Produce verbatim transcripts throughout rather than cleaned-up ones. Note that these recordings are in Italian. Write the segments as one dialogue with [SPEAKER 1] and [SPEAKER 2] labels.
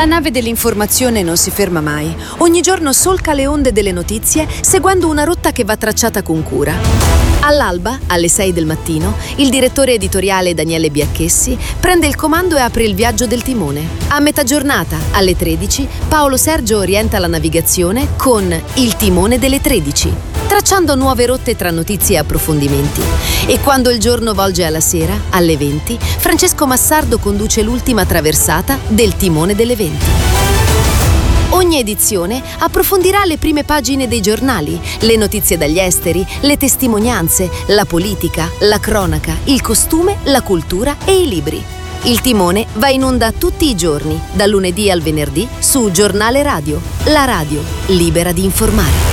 [SPEAKER 1] La nave dell'informazione non si ferma mai. Ogni giorno solca le onde delle notizie seguendo una rotta che va tracciata con cura. All'alba, alle sei del mattino, il direttore editoriale Daniele Biacchessi prende il comando e apre il viaggio del timone. A metà giornata, alle tredici, Paolo Sergio orienta la navigazione con Il timone delle tredici, tracciando nuove rotte tra notizie e approfondimenti. E quando il giorno volge alla sera, alle venti, Francesco Massardo conduce l'ultima traversata del timone delle venti. Ogni edizione approfondirà le prime pagine dei giornali, le notizie dagli esteri, le testimonianze, la politica, la cronaca, il costume, la cultura e i libri. Il timone va in onda tutti i giorni, dal lunedì al venerdì, su Giornale Radio, la radio libera di informare.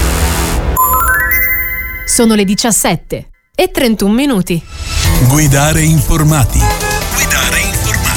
[SPEAKER 2] Sono le diciassette e trentuno minuti.
[SPEAKER 3] Guidare informati. Guidare informati.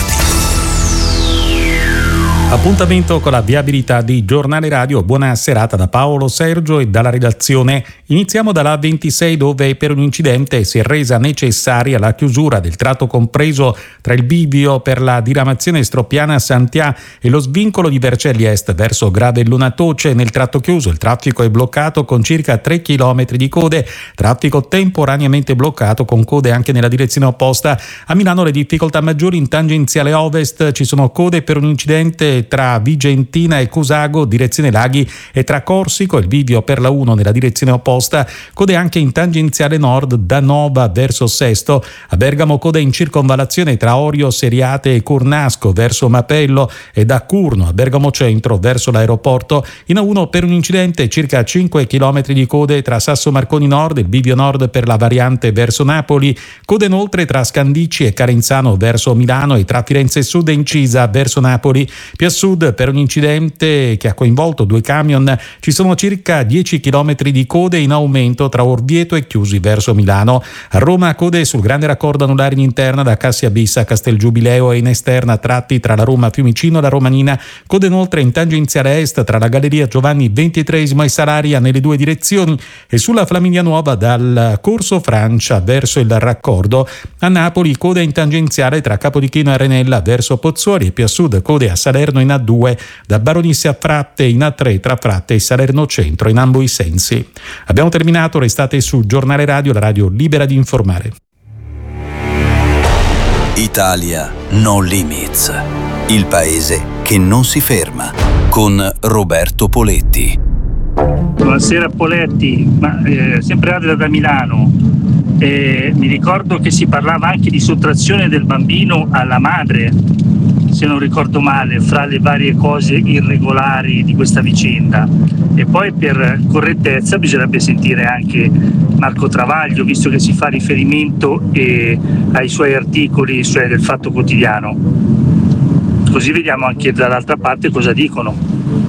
[SPEAKER 3] Appuntamento con la viabilità di Giornale Radio. Buona serata da Paolo Sergio e dalla redazione. Iniziamo dalla ventisei, dove per un incidente si è resa necessaria la chiusura del tratto compreso tra il bivio per la diramazione Stroppiana Santià e lo svincolo di Vercelli Est verso Gravelluna Toce. Nel tratto chiuso il traffico è bloccato con circa tre chilometri di code, traffico temporaneamente bloccato con code anche nella direzione opposta. A Milano le difficoltà maggiori in tangenziale ovest, ci sono code per un incidente tra Vigentina e Cusago direzione Laghi e tra Corsico e il bivio per la uno nella direzione opposta, code anche in tangenziale nord da Nova verso Sesto. A Bergamo code in circonvallazione tra Orio, Seriate e Curnasco verso Mapello e da Curno a Bergamo Centro verso l'aeroporto. In A uno per un incidente circa cinque chilometri di code tra Sasso Marconi Nord e il bivio nord per la variante verso Napoli, code inoltre tra Scandicci e Carenzano verso Milano e tra Firenze Sud e Incisa verso Napoli. Più a sud per un incidente che ha coinvolto due camion ci sono circa dieci chilometri di code in aumento tra Orvieto e Chiusi verso Milano. A Roma code sul grande raccordo anulare in interna da Cassia Bis a Castelgiubileo e in esterna tratti tra la Roma Fiumicino e la Romanina, code inoltre in tangenziale est tra la Galleria Giovanni ventitreesimo e Salaria nelle due direzioni e sulla Flaminia Nuova dal Corso Francia verso il raccordo. A Napoli code in tangenziale tra Capodichino e Arenella verso Pozzuoli e più a sud code a Salerno in A due, da Baronisse a Fratte in A tre tra Fratte e Salerno Centro in ambo i sensi. Abbiamo terminato, restate su Giornale Radio, la radio libera di informare.
[SPEAKER 4] Italia No Limits, il paese che non si ferma, con Roberto Poletti.
[SPEAKER 5] Buonasera Poletti, ma eh, sempre radio da Milano. Eh, mi ricordo che si parlava anche di sottrazione del bambino alla madre, se non ricordo male, fra le varie cose irregolari di questa vicenda. E poi per correttezza bisognerebbe sentire anche Marco Travaglio, visto che si fa riferimento eh, ai suoi articoli, cioè del Fatto Quotidiano. Così vediamo anche dall'altra parte cosa dicono.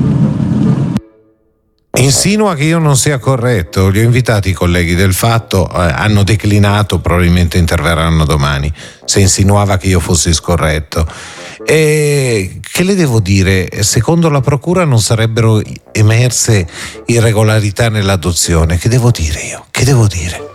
[SPEAKER 6] Insinua che io non sia corretto. Li ho invitati i colleghi del Fatto, eh, hanno declinato, probabilmente interverranno domani. Se insinuava che io fossi scorretto. E che le devo dire? Secondo la procura non sarebbero emerse irregolarità nell'adozione. Che devo dire io? Che devo dire?